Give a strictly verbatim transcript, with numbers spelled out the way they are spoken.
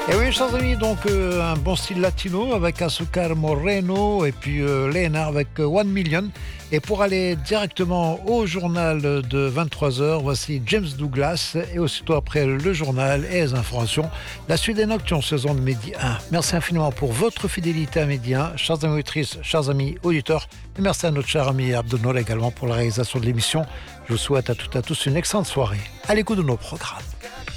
Et oui, chers amis, donc euh, un bon style latino avec Azucar Moreno et puis euh, Lena avec euh, One Million. Et pour aller directement au journal de vingt-trois heures, voici James Douglas et aussitôt après le journal et les informations, la suite des nocturnes saison de Midi un. Merci infiniment pour votre fidélité à Midi un, chers amis auditrices, chers amis auditeurs. Et merci à notre cher ami Abdelnour également pour la réalisation de l'émission. Je vous souhaite à toutes et à tous une excellente soirée à l'écoute de nos programmes.